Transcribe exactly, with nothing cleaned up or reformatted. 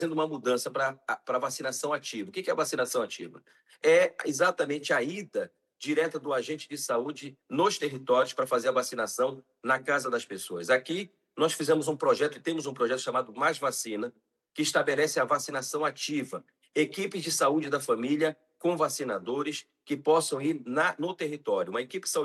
fazendo uma mudança para a vacinação ativa. O que é a vacinação ativa? É exatamente a ida direta do agente de saúde nos territórios para fazer a vacinação na casa das pessoas. Aqui, nós fizemos um projeto e temos um projeto chamado Mais Vacina, que estabelece a vacinação ativa. Equipes de saúde da família com vacinadores que possam ir na, no território. Uma equipe de saúde